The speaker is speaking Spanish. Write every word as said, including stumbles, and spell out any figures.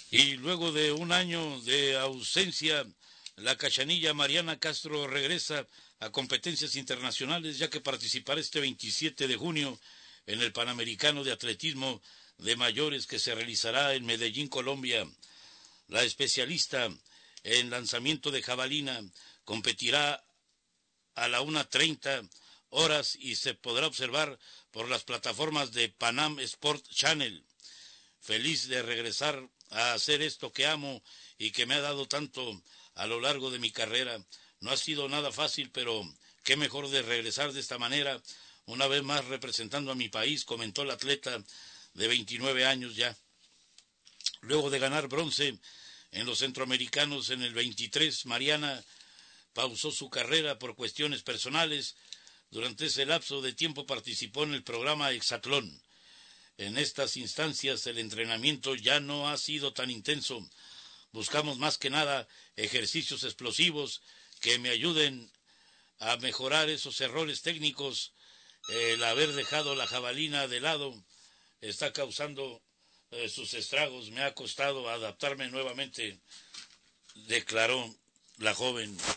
Y luego de un año de ausencia, la cachanilla Mariana Castro regresa a competencias internacionales, ya que participará este veintisiete de junio en el Panamericano de Atletismo de Mayores que se realizará en Medellín, Colombia. La especialista en lanzamiento de jabalina competirá a la una treinta horas y se podrá observar por las plataformas de Panam Sport Channel. Feliz de regresar a hacer esto que amo y que me ha dado tanto a lo largo de mi carrera. No ha sido nada fácil, pero qué mejor de regresar de esta manera, una vez más representando a mi país, comentó el atleta de veintinueve años ya. Luego de ganar bronce en los centroamericanos en el veintitrés, Mariana pausó su carrera por cuestiones personales. Durante ese lapso de tiempo participó en el programa Hexatlón. En estas instancias el entrenamiento ya no ha sido tan intenso. Buscamos más que nada ejercicios explosivos que me ayuden a mejorar esos errores técnicos. El haber dejado la jabalina de lado está causando eh, sus estragos. Me ha costado adaptarme nuevamente, declaró la joven.